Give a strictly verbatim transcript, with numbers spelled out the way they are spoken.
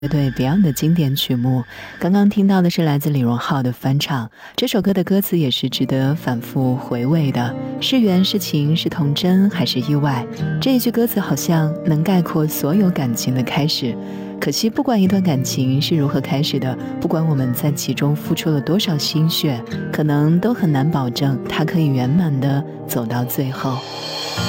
乐队 Beyond 的经典曲目。刚刚听到的是来自李荣浩的翻唱，这首歌的歌词也是值得反复回味的。是缘是情是童真还是意外，这一句歌词好像能概括所有感情的开始。可惜不管一段感情是如何开始的，不管我们在其中付出了多少心血，可能都很难保证它可以圆满地走到最后。